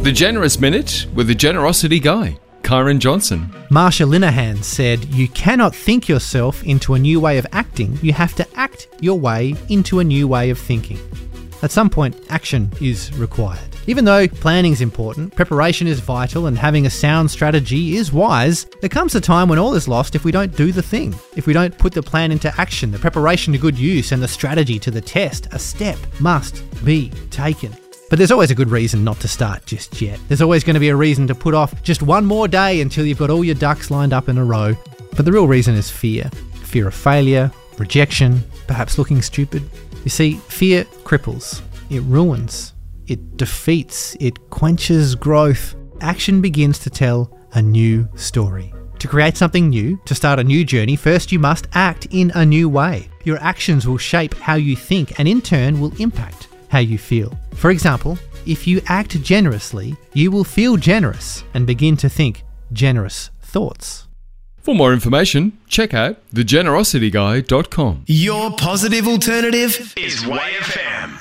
The Generous Minute with the Generosity Guy, Kyron Johnson. Marsha Linehan said, "You cannot think yourself into a new way of acting. You have to act your way into a new way of thinking." At some point, action is required. Even though planning is important, preparation is vital, and having a sound strategy is wise, there comes a time when all is lost if we don't do the thing. If we don't put the plan into action, the preparation to good use, and the strategy to the test, a step must be taken. But there's always a good reason not to start just yet. There's always going to be a reason to put off just one more day until you've got all your ducks lined up in a row. But the real reason is fear. Fear of failure, rejection, perhaps looking stupid. You see, fear cripples. It ruins. It defeats. It quenches growth. Action begins to tell a new story. To create something new, to start a new journey, first you must act in a new way. Your actions will shape how you think and in turn will impact how you feel. For example, if you act generously, you will feel generous and begin to think generous thoughts. For more information, check out thegenerosityguy.com. Your positive alternative is YFM.